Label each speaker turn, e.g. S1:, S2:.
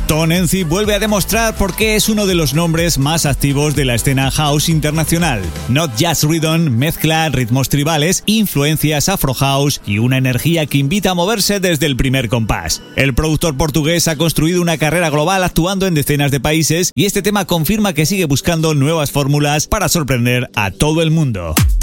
S1: Tonenzi vuelve a demostrar por qué es uno de los nombres más activos de la escena house internacional. Not Just Rhythm mezcla ritmos tribales, influencias afro house y una energía que invita a moverse desde el primer compás. El productor portugués ha construido una carrera global actuando en decenas de países y este tema confirma que sigue buscando nuevas fórmulas para sorprender a todo el mundo.